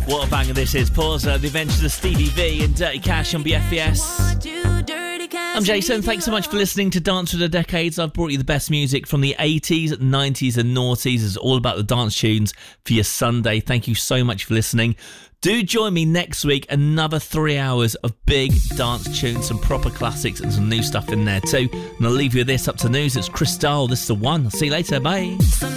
What a banger this is. Pause, The Adventures of Stevie V and Dirty Cash on BFBS. I'm Jason. Thanks so much for listening to Dance Through the Decades. I've brought you the best music from the 80s, 90s and noughties. It's all about the dance tunes for your Sunday. Thank you so much for listening. Do join me next week. Another 3 hours of big dance tunes, some proper classics and some new stuff in there too. And I'll leave you with this up to news. It's Crystal. This is The One. I'll see you later. Bye.